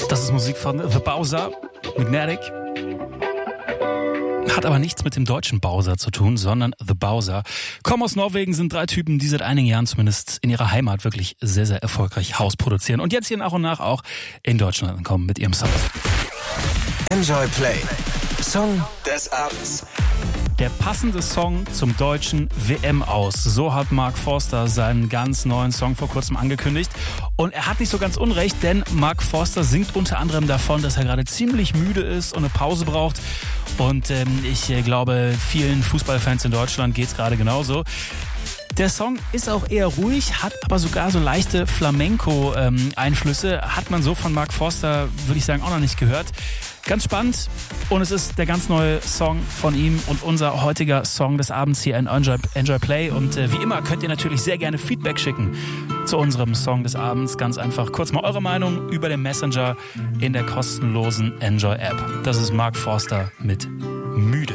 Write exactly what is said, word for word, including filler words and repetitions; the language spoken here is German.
Das ist Musik von The Bowser mit Nerdik. Hat aber nichts mit dem deutschen Bowser zu tun, sondern The Bowser. Kommen aus Norwegen, sind drei Typen, die seit einigen Jahren zumindest in ihrer Heimat wirklich sehr, sehr erfolgreich House produzieren. Und jetzt hier nach und nach auch in Deutschland ankommen mit ihrem Sound. Enjoy Play. Song des Abends. Der passende Song zum deutschen W M-Aus. So hat Mark Forster seinen ganz neuen Song vor kurzem angekündigt. Und er hat nicht so ganz unrecht, denn Mark Forster singt unter anderem davon, dass er gerade ziemlich müde ist und eine Pause braucht. Und ähm, ich äh, glaube, vielen Fußballfans in Deutschland geht's gerade genauso. Der Song ist auch eher ruhig, hat aber sogar so leichte Flamenco-Einflüsse. Ähm, hat man so von Mark Forster, würde ich sagen, auch noch nicht gehört. Ganz spannend und es ist der ganz neue Song von ihm und unser heutiger Song des Abends hier in Enjoy, Enjoy Play. Und äh, wie immer könnt ihr natürlich sehr gerne Feedback schicken zu unserem Song des Abends. Ganz einfach kurz mal eure Meinung über den Messenger in der kostenlosen Enjoy App. Das ist Mark Forster mit Müde.